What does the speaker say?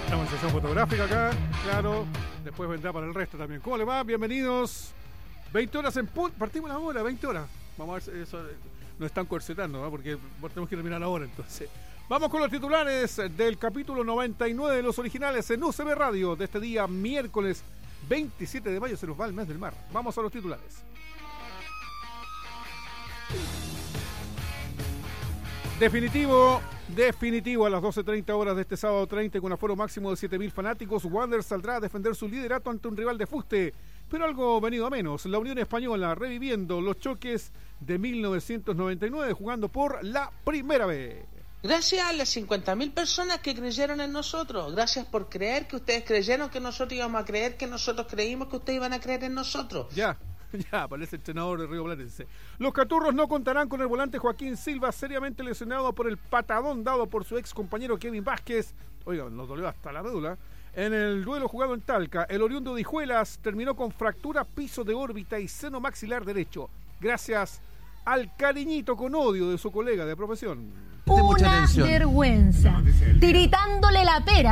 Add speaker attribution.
Speaker 1: Estamos en sesión fotográfica acá, claro. Después vendrá para el resto también. ¿Cómo le va? Bienvenidos. 20 horas en punto. Partimos una hora, 20 horas. Vamos a ver si eso nos están corsetando, ¿no? Porque tenemos que terminar ahora, entonces. Vamos con los titulares del capítulo 99 de los originales en UCB Radio de este día, miércoles 27 de mayo. Se nos va el mes del mar. Vamos a los titulares. Definitivo a las 12:30 horas de este sábado 30 con aforo máximo de 7.000 fanáticos. Wander saldrá a defender su liderato ante un rival de fuste, pero algo venido a menos. La Unión Española reviviendo los choques de 1999, jugando por la primera vez.
Speaker 2: Gracias a las 50.000 personas que creyeron en nosotros. Gracias por creer que ustedes creyeron que nosotros íbamos a creer, que nosotros creímos que ustedes iban a creer en nosotros.
Speaker 1: Ya, parece entrenador de Río Platense. Los caturros no contarán con el volante Joaquín Silva, seriamente lesionado por el patadón dado por su ex compañero Kevin Vázquez. Oiga, nos dolió hasta la médula. En el duelo jugado en Talca, el oriundo de Hijuelas terminó con fractura piso de órbita y seno maxilar derecho, gracias al cariñito con odio de su colega de profesión.
Speaker 3: Una vergüenza, tiritándole la pera